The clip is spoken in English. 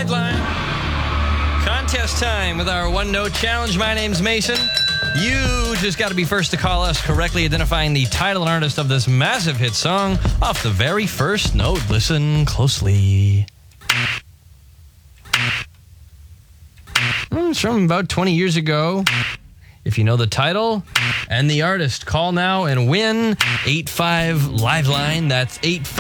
Liveline. Contest time with our one-note challenge. My name's Mason. You just got to be first to call us, correctly identifying the title and artist of this massive hit song off the very first note. Listen closely. It's from about 20 years ago. If you know the title and the artist, call now and win 85 Liveline. That's 85